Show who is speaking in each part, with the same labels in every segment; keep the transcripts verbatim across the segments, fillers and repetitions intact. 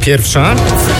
Speaker 1: Pierwsza.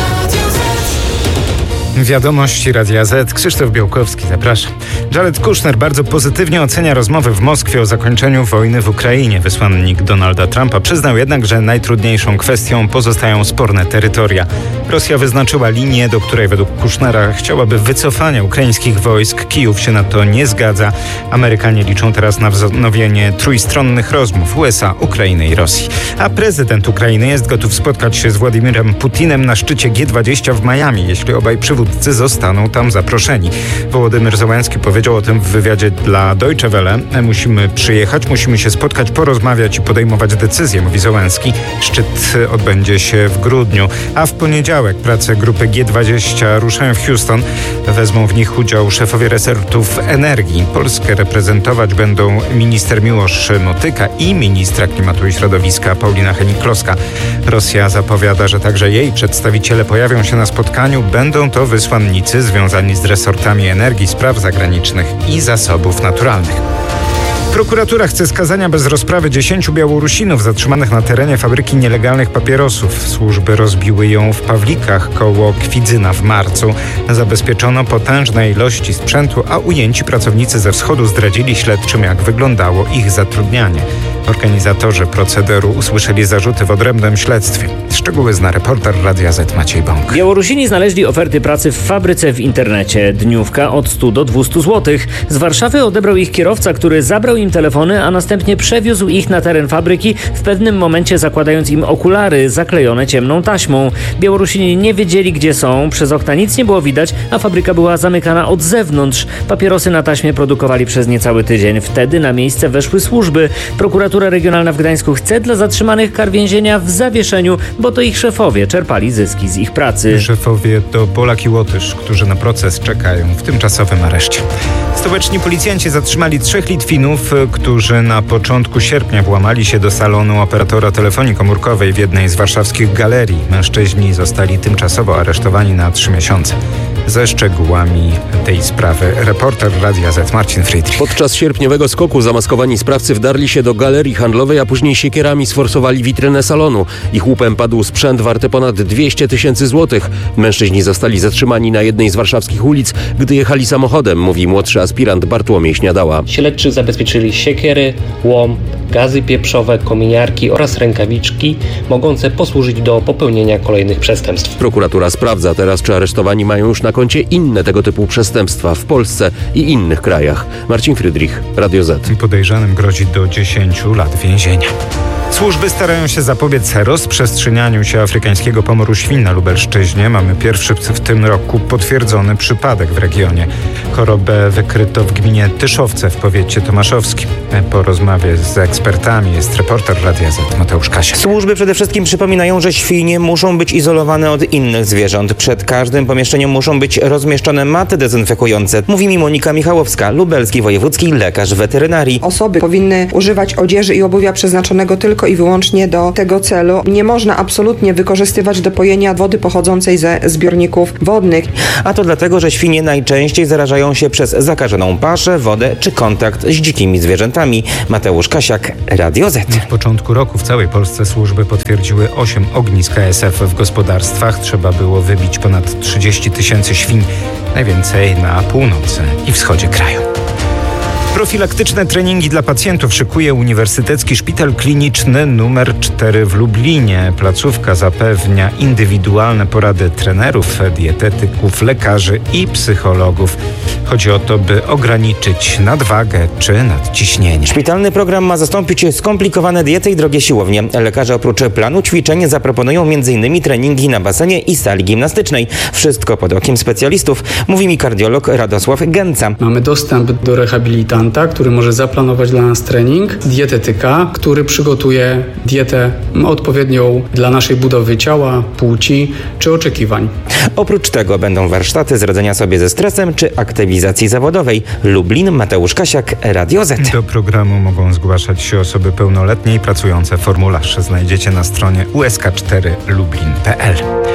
Speaker 1: Wiadomości Radia Z. Krzysztof Białkowski, zapraszam. Jared Kushner bardzo pozytywnie ocenia rozmowy w Moskwie o zakończeniu wojny w Ukrainie. Wysłannik Donalda Trumpa przyznał jednak, że najtrudniejszą kwestią pozostają sporne terytoria. Rosja wyznaczyła linię, do której według Kushnera chciałaby wycofania ukraińskich wojsk. Kijów się na to nie zgadza. Amerykanie liczą teraz na wznowienie trójstronnych rozmów U S A, Ukrainy i Rosji. A prezydent Ukrainy jest gotów spotkać się z Władimirem Putinem na szczycie G dwadzieścia w Miami, jeśli obaj przywódcy zostaną tam zaproszeni. Wołodymyr Zełenski powiedział o tym w wywiadzie dla Deutsche Welle. Musimy przyjechać, musimy się spotkać, porozmawiać i podejmować decyzje, mówi Zełenski. Szczyt odbędzie się w grudniu, a w poniedziałek prace grupy G dwadzieścia ruszają w Houston. Wezmą w nich udział szefowie resortów energii. Polskę reprezentować będą minister Miłosz Motyka i ministra klimatu i środowiska Paulina Hennig-Kloska. Rosja zapowiada, że także jej przedstawiciele pojawią się na spotkaniu. Będą to wysłannicy związani z resortami energii, spraw zagranicznych i zasobów naturalnych. Prokuratura chce skazania bez rozprawy dziesięciu Białorusinów zatrzymanych na terenie fabryki nielegalnych papierosów. Służby rozbiły ją w Pawlikach koło Kwidzyna w marcu. Zabezpieczono potężne ilości sprzętu, a ujęci pracownicy ze wschodu zdradzili śledczym, jak wyglądało ich zatrudnianie. Organizatorzy procederu usłyszeli zarzuty w odrębnym śledztwie. Szczegóły zna reporter Radia Z Maciej Bąk.
Speaker 2: Białorusini znaleźli oferty pracy w fabryce w internecie. Dniówka od stu do dwustu złotych. Z Warszawy odebrał ich kierowca, który zabrał im telefony, a następnie przewiózł ich na teren fabryki, w pewnym momencie zakładając im okulary zaklejone ciemną taśmą. Białorusini nie wiedzieli, gdzie są, przez okna nic nie było widać, a fabryka była zamykana od zewnątrz. Papierosy na taśmie produkowali przez niecały tydzień. Wtedy na miejsce weszły służby. Prokuratura Regionalna w Gdańsku chce dla zatrzymanych kar więzienia w zawieszeniu, bo to ich szefowie czerpali zyski z ich pracy.
Speaker 1: Szefowie to Polak i Łotysz, którzy na proces czekają w tymczasowym areszcie. Stołeczni policjanci zatrzymali trzech Litwinów, którzy na początku sierpnia włamali się do salonu operatora telefonii komórkowej w jednej z warszawskich galerii. Mężczyźni zostali tymczasowo aresztowani na trzy miesiące. Ze szczegółami tej sprawy reporter Radia Z Marcin Friedrich.
Speaker 3: Podczas sierpniowego skoku zamaskowani sprawcy wdarli się do galerii handlowej, a później siekierami sforsowali witrynę salonu. Ich łupem padł sprzęt warty ponad dwieście tysięcy złotych. Mężczyźni zostali zatrzymani na jednej z warszawskich ulic, gdy jechali samochodem, mówi młodszy aspirant Bartłomiej Śniadała.
Speaker 4: Śledczy zabezpieczyli siekiery, łom, gazy pieprzowe, kominiarki oraz rękawiczki mogące posłużyć do popełnienia kolejnych przestępstw.
Speaker 3: Prokuratura sprawdza teraz, czy aresztowani mają już na koncie inne tego typu przestępstwa w Polsce i innych krajach. Marcin Friedrich, Radio Z.
Speaker 1: Podejrzanym grozi do dziesięciu lat więzienia. Służby starają się zapobiec rozprzestrzenianiu się afrykańskiego pomoru świń na Lubelszczyźnie. Mamy pierwszy w tym roku potwierdzony przypadek w regionie. Chorobę wykryto w gminie Tyszowce w powiecie tomaszowskim. Po rozmowie z ekspertami jest reporter Radia Z Mateusz Kasia.
Speaker 5: Służby przede wszystkim przypominają, że świnie muszą być izolowane od innych zwierząt. Przed każdym pomieszczeniem muszą być rozmieszczone maty dezynfekujące. Mówi mi Monika Michałowska, lubelski wojewódzki lekarz weterynarii.
Speaker 6: Osoby powinny używać odzieży i obuwia przeznaczonego tylko i wyłącznie do tego celu. Nie można absolutnie wykorzystywać do pojenia wody pochodzącej ze zbiorników wodnych.
Speaker 5: A to dlatego, że świnie najczęściej zarażają się przez zakażoną paszę, wodę czy kontakt z dzikimi zwierzętami. Mateusz Kasiak, Radio Z.
Speaker 1: W początku roku w całej Polsce służby potwierdziły osiem ognisk A S F w gospodarstwach. Trzeba było wybić ponad trzydzieści tysięcy świń, najwięcej na północy i wschodzie kraju. Profilaktyczne treningi dla pacjentów szykuje Uniwersytecki Szpital Kliniczny numer cztery w Lublinie. Placówka zapewnia indywidualne porady trenerów, dietetyków, lekarzy i psychologów. Chodzi o to, by ograniczyć nadwagę czy nadciśnienie.
Speaker 5: Szpitalny program ma zastąpić skomplikowane diety i drogie siłownie. Lekarze oprócz planu ćwiczeń zaproponują między innymi treningi na basenie i sali gimnastycznej. Wszystko pod okiem specjalistów, mówi mi kardiolog Radosław Gęca.
Speaker 7: Mamy dostęp do rehabilitanta, który może zaplanować dla nas trening, dietetyka, który przygotuje dietę odpowiednią dla naszej budowy ciała, płci czy oczekiwań.
Speaker 5: Oprócz tego będą warsztaty z radzenia sobie ze stresem czy aktywizacji zawodowej. Lublin, Mateusz Kasiak, Radio Z.
Speaker 1: Do programu mogą zgłaszać się osoby pełnoletnie i pracujące. Formularz znajdziecie na stronie u s k cztery lublin kropka p l.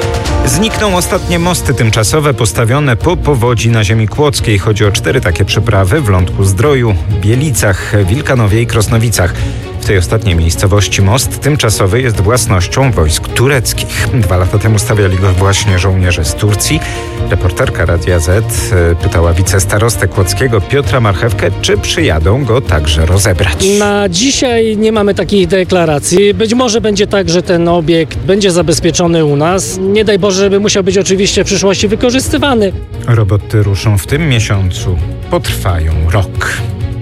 Speaker 1: Znikną ostatnie mosty tymczasowe postawione po powodzi na ziemi kłodzkiej. Chodzi o cztery takie przeprawy w Lądku Zdroju, Bielicach, Wilkanowie i Krosnowicach. W tej ostatniej miejscowości most tymczasowy jest własnością wojsk tureckich. Dwa lata temu stawiali go właśnie żołnierze z Turcji. Reporterka Radia Z pytała wicestarostę Kłodzkiego Piotra Marchewkę, czy przyjadą go także rozebrać.
Speaker 8: Na dzisiaj nie mamy takiej deklaracji. Być może będzie tak, że ten obiekt będzie zabezpieczony u nas. Nie daj Boże, żeby musiał być oczywiście w przyszłości wykorzystywany.
Speaker 1: Roboty ruszą w tym miesiącu. Potrwają rok.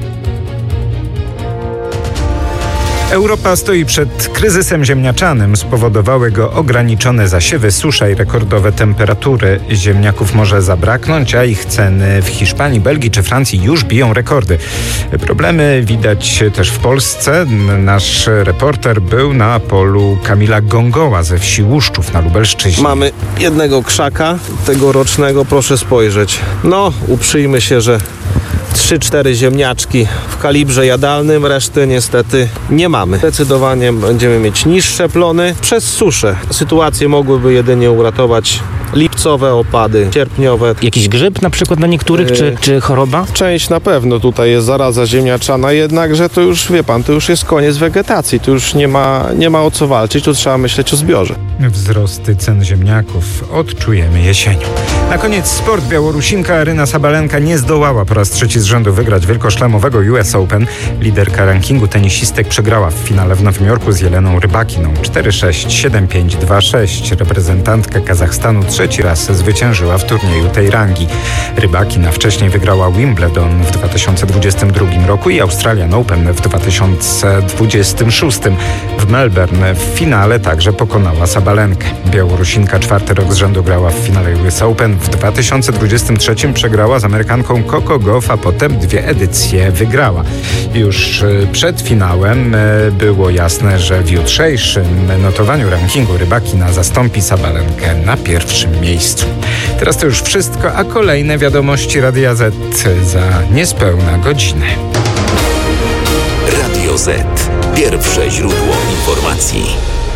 Speaker 1: Europa stoi przed kryzysem ziemniaczanym. Spowodowały go ograniczone zasiewy, susza i rekordowe temperatury. Ziemniaków może zabraknąć, a ich ceny w Hiszpanii, Belgii czy Francji już biją rekordy. Problemy widać też w Polsce. Nasz reporter był na polu Kamila Gongoła ze wsi Łuszczów na Lubelszczyźnie.
Speaker 9: Mamy jednego krzaka tegorocznego, proszę spojrzeć. No, uprzyjmy się, że trzy cztery ziemniaczki w kalibrze jadalnym, reszty niestety nie mamy. Zdecydowanie będziemy mieć niższe plony przez suszę. Sytuację mogłyby jedynie uratować lipcowe opady, sierpniowe.
Speaker 5: Jakiś grzyb na przykład na niektórych, yy, czy, czy choroba?
Speaker 9: Część na pewno tutaj jest zaraza ziemniaczana, jednakże to już, wie pan, to już jest koniec wegetacji, tu już nie ma, nie ma o co walczyć, tu trzeba myśleć o zbiorze.
Speaker 1: Wzrosty cen ziemniaków odczujemy jesienią. Na koniec sport. Białorusinka Aryna Sabalenka nie zdołała po raz trzeci z rzędu wygrać wielkoszlemowego U S Open. Liderka rankingu tenisistek przegrała w finale w Nowym Jorku z Jeleną Rybakiną cztery sześć, siedem pięć, dwa sześć. Reprezentantka Kazachstanu trzeci raz zwyciężyła w turnieju tej rangi. Rybakina wcześniej wygrała Wimbledon w dwa tysiące dwudziestym drugim roku i Australian Open w dwa tysiące dwudziestym szóstym. W Melbourne w finale także pokonała Sabalenkę. Białorusinka czwarty rok z rzędu grała w finale U S Open. W dwa tysiące dwudziestym trzecim przegrała z Amerykanką Coco Gauff, a potem dwie edycje wygrała. Już przed finałem było jasne, że w jutrzejszym notowaniu rankingu Rybakina zastąpi Sabalenkę na pierwszym miejscu. Teraz to już wszystko, a kolejne wiadomości Radia Z za niespełna godzinę.
Speaker 10: Radio Z. Pierwsze źródło informacji.